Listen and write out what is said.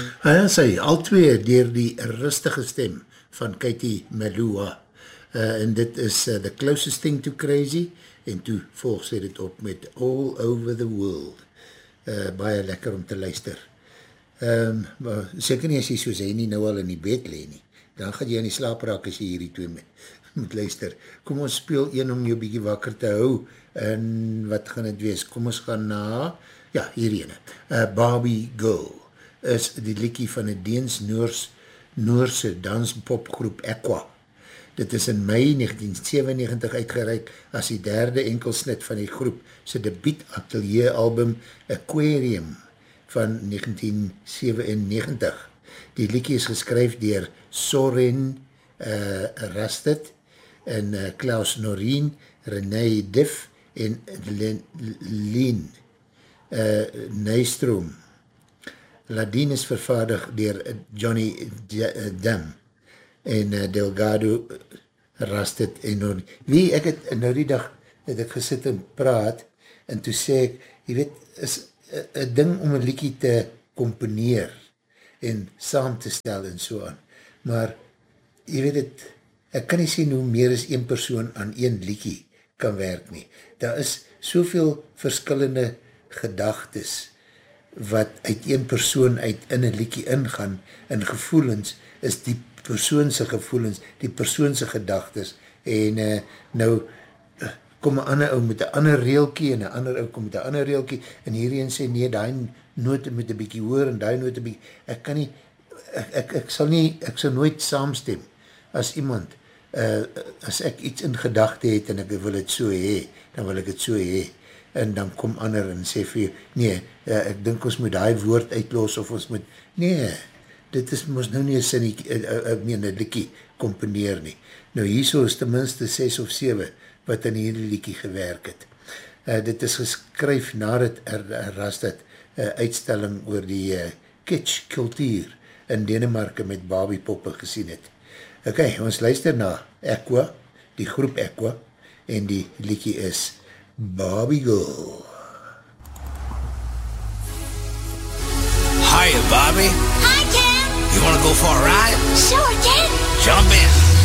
Sy, al twee deur die rustige stem van Katie Melua. En dit is The Closest Thing to Crazy, en toe volg sy dit op met All Over the World. Baie lekker om te luister. Maar seker nie as jy soos hy nie nou al in die bed lee nie, dan gaan jy in die slaap raak as jy hierdie twee moet luister. Kom ons speel een om jou bietjie wakker te hou, en wat gaan het wees? Kom ons gaan na, ja, hierdie ene. Barbie Girl is die liedjie van die Deens-Noorse danspopgroep Aqua. Dit is in mei 1997 uitgereik as die derde enkelsnit van die groep sy debuut atelier album Aquarium van 1997. Die liedjie is geskryf deur Soren Rasted en Klaus Noreen, René Diff en Lien Nystrom. Ladine is vervaardig deur Johnny Dam en Delgado Rasted en Noreen. Wie, ek het nou die dag het ek gesit en praat en toe sê ek, jy weet, is een ding om een liedjie te komponeer en saam te stel en so aan. Maar, jy weet het, ek kan nie sien hoe meer as een persoon aan een liedjie kan werk nie. Daar is soveel verskillende gedagtes wat uit een persoon uit in een liedjie ingaan, en gevoelens is die persoonse gevoelens, die persoonse gedagtes, en nou kom een ander ou met een ander reelkie, en een ander ou kom met een ander reelkie, en hierheen sê, nee, die noot met een bykie hoor, en die noot een bykie, ek kan nie, ek sal nooit saamstem, as iemand, as ek iets in gedagte het, en ek wil het so hee, dan wil ek het so hee, en dan kom ander en sê vir jou, nee, ek dink ons moet die woord uitlos, of ons moet, nee, dit is mos nou nie een liedjie komponeer nie. Nou hierso is tenminste 6 of 7 wat in hierdie liedjie gewerk het. Dit is geskryf nadat Rasted uitstalling oor die kitsch kultuur in Denemarken met Barbie poppe gesien het. Ok, ons luister na Aqua, die groep Aqua, en die liedjie is Barbie Girl. Hiya, Barbie. Hi, Ken. You want to go for a ride? Sure, Ken. Jump in.